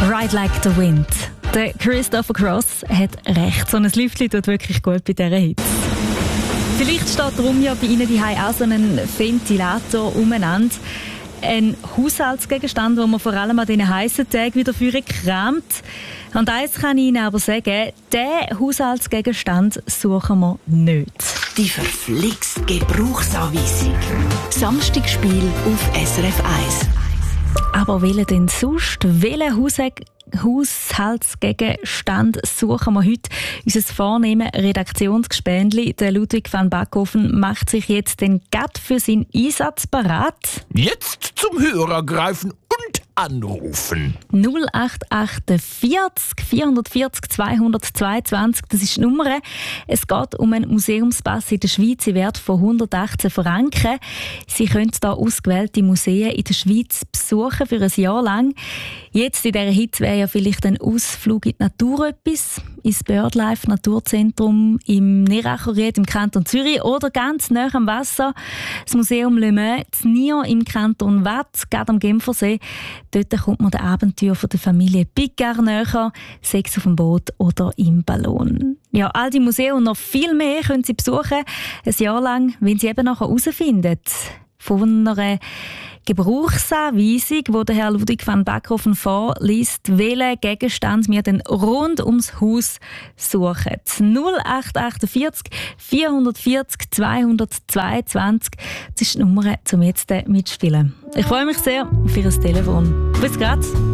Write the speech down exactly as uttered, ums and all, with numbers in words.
Ride Like the Wind. Der Christopher Cross hat recht. So ein Lüftchen tut wirklich gut bei dieser Hitze. Vielleicht steht darum ja bei Ihnen daheim auch so ein Ventilator umeinander. Ein Haushaltsgegenstand, den man vor allem an diesen heissen Tagen wieder für kramt. Und eins kann ich Ihnen aber sagen, diesen Haushaltsgegenstand suchen wir nicht. Die verflixt Gebrauchsanweisung. Samstagspiel auf S R F eins. Aber welchen denn sonst? Welchen Haushalt Haushaltsgegenstand suchen wir heute? Unser vornehmes Redaktionsgespendli, der Ludwig van Backhofen, macht sich jetzt den Gatt für seinen Einsatz bereit. Jetzt zum Hörer greifen und anrufen. null acht acht vier vier vier null zweihundertzweiundzwanzig, das ist die Nummer. Es geht um einen Museumspass in der Schweiz im Wert von hundertachtzehn Franken. Sie können hier ausgewählte Museen in der Schweiz besuchen für ein Jahr lang. Jetzt in dieser Hitze wäre ja vielleicht ein Ausflug in die Natur etwas, ins Birdlife Naturzentrum im Neracherried im Kanton Zürich oder ganz nah am Wasser, das Museum Le Mans in Nier im Kanton Waadt, gerade am Genfersee. Dort kommt man den Abenteuer der Familie Picard näher, sei es auf dem Boot oder im Ballon. Ja, all die Museen und noch viel mehr können Sie besuchen, ein Jahr lang, wenn Sie eben nachher herausfinden, von einer Gebrauchsanweisung, die der Herr Ludwig van Backhofen vorliest, welchen Gegenstand wir dann rund ums Haus suchen. null acht acht vier vier vier null zweihundertzweiundzwanzig, das ist die Nummer, um jetzt mitzuspielen. Ich freue mich sehr auf Ihr Telefon. Bis gleich.